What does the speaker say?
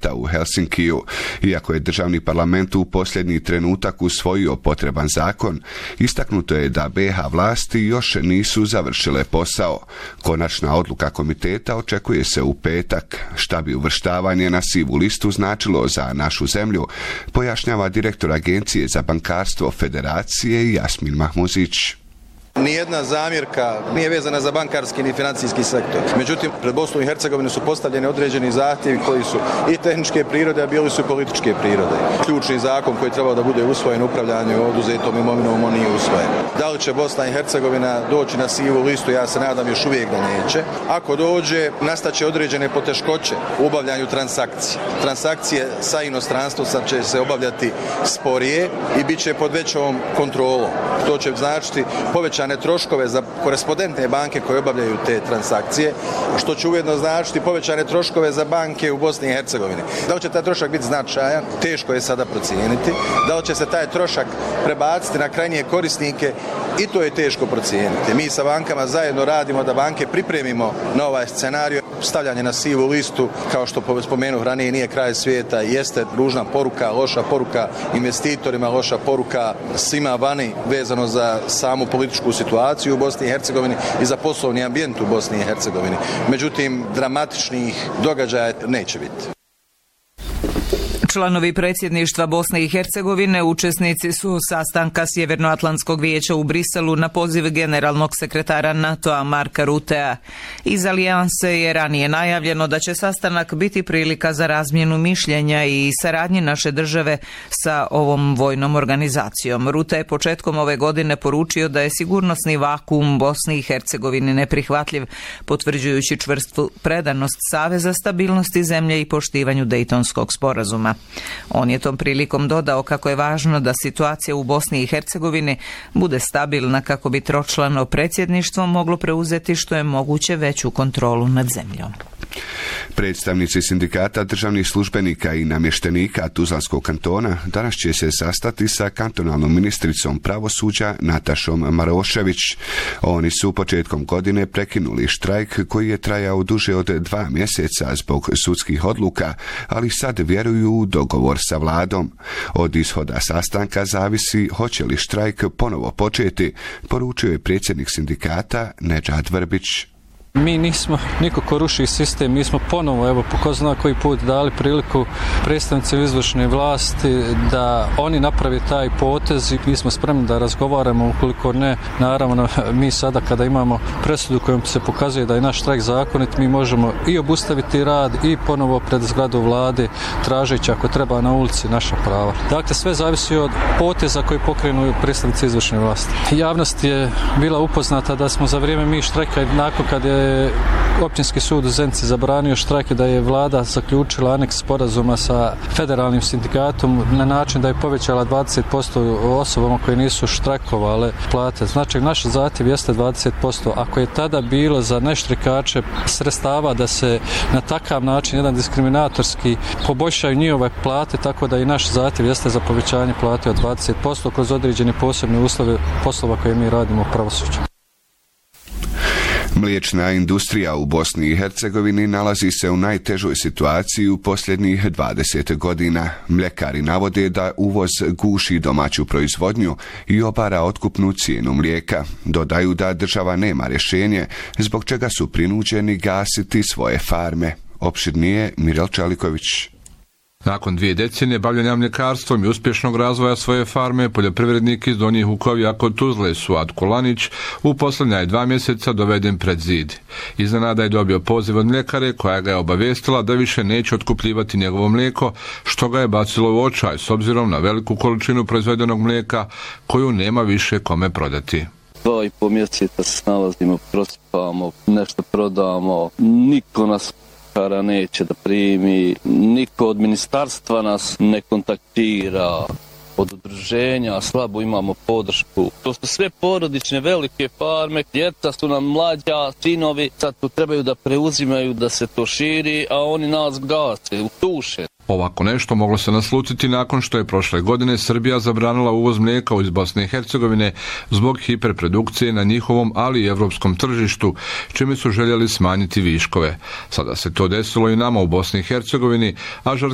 samita u Helsinkiju. Iako je državni parlament u posljednji trenutak usvojio potreban zakon, istaknuto je da BiH vlasti još nisu završile posao. Konačna odluka komiteta očekuje se u petak. Šta bi uvrštavanje na sivu listu značilo za našu zemlju, pojašnjava direktor Agencije za bankarstvo Federacije Jasmin Mahmuzić. Nijedna zamjerka nije vezana za bankarski ni financijski sektor. Međutim, pred Bosnu i Hercegovinu su postavljeni određeni zahtjevi koji su i tehničke prirode, a bili su i političke prirode. Ključni zakon koji trebao da bude usvojen upravljanju oduzetom imovinom, on nije usvojen. Da li će Bosna i Hercegovina doći na sivu listu, ja se nadam još uvijek da neće. Ako dođe, nastaće određene poteškoće u obavljanju transakcije. Transakcije sa inostranstvom sad će se obavljati sporije i bit će pod većom kontrolom. To će značiti povećanje troškove za korespondentne banke koje obavljaju te transakcije, što će ujedno značiti povećane troškove za banke u Bosni i Hercegovini. Da li će taj trošak biti značajan, teško je sada procijeniti. Da li će se taj trošak prebaciti na krajnje korisnike, i to je teško procijeniti. Mi sa bankama zajedno radimo da banke pripremimo na ovaj scenarij. Stavljanje na sivu listu, kao što spomenuh ranije, nije kraj svijeta, jeste ružna poruka, loša poruka investitorima, loša poruka svima vani vezano za samu političku situaciju u Bosni i Hercegovini i za poslovni ambijent u Bosni i Hercegovini. Međutim, dramatičnih događaja neće biti. Članovi predsjedništva Bosne i Hercegovine učesnici su sastanka Sjevernoatlantskog vijeća u Briselu na poziv generalnog sekretara NATO-a Marka Rutea. Iz alijanse je ranije najavljeno da će sastanak biti prilika za razmjenu mišljenja i saradnji naše države sa ovom vojnom organizacijom. Rute je početkom ove godine poručio da je sigurnosni vakuum Bosni i Hercegovini neprihvatljiv, potvrđujući čvrstu predanost Saveza stabilnosti zemlje i poštivanju Dejtonskog sporazuma. On je tom prilikom dodao kako je važno da situacija u Bosni i Hercegovini bude stabilna kako bi tročlano predsjedništvo moglo preuzeti što je moguće veću kontrolu nad zemljom. Predstavnici sindikata državnih službenika i namještenika Tuzlanskog kantona danas će se sastati sa kantonalnom ministricom pravosuđa Natašom Marošević. Oni su početkom godine prekinuli štrajk koji je trajao duže od 2 mjeseca zbog sudskih odluka, ali sad vjeruju u dogovor sa vladom. Od ishoda sastanka zavisi hoće li štrajk ponovo početi, poručio je predsjednik sindikata Nedžad Vrbić. Mi nismo niko ko ruši sistem, mi smo ponovo, po ko zna koji put, dali priliku predstavnicima izvršne vlasti da oni napravi taj potez i mi smo spremni da razgovaramo, ukoliko ne, naravno, mi sada kada imamo presudu kojom se pokazuje da je naš štrajk zakonit, mi možemo i obustaviti rad i ponovo pred zgradu vlade tražeći ako treba na ulici naša prava. Dakle, sve zavisi od poteza koji pokrenu predstavnici izvršne vlasti. Javnost je bila upoznata da smo za vrijeme mi štrajka nakon kad je Općinski sud u Zenici zabranio štrajk, da je vlada zaključila aneks sporazuma sa federalnim sindikatom na način da je povećala 20% osobama koje nisu štrajkovale plate. Znači, naš zahtjev jeste 20%. Ako je tada bilo za neštrikače sredstava da se na takav način jedan diskriminatorski poboljšaju njihove plate, tako da i naš zahtjev jeste za povećanje plate od 20% kroz određene posebne uslove poslova koje mi radimo u pravosuđu. Mliječna industrija u Bosni i Hercegovini nalazi se u najtežoj situaciji u posljednjih 20 godina. Mljekari navode da uvoz guši domaću proizvodnju i obara otkupnu cijenu mlijeka. Dodaju da država nema rješenje, zbog čega su prinuđeni gasiti svoje farme. Opširnije Mirel Čaliković. Nakon 2 decenije bavljenja mljekarstvom i uspješnog razvoja svoje farme, poljoprivrednik iz Donjih Hukovija kod Tuzle, Suad Kulanić, u posljednja 2 mjeseca doveden pred zid. Iznenada je dobio poziv od mljekare koja ga je obavijestila da više neće otkupljivati njegovo mlijeko, što ga je bacilo u očaj s obzirom na veliku količinu proizvedenog mlijeka koju nema više kome prodati. 2,5 mjeseca se nalazimo, prosipamo, nešto prodamo, niko nas neće da primi, niko od ministarstva nas ne kontaktira, od udruženja slabo imamo podršku. To su sve porodične velike farme, djeca su nam mlađa, sinovi, sad tu trebaju da preuzimaju, da se to širi, a oni nas gase, utuše. Ovako nešto moglo se naslutiti nakon što je prošle godine Srbija zabranila uvoz mlijeka iz Bosne i Hercegovine zbog hiperprodukcije na njihovom, ali i evropskom tržištu, čime su željeli smanjiti viškove. Sada se to desilo i nama u Bosni i Hercegovini, a žrtve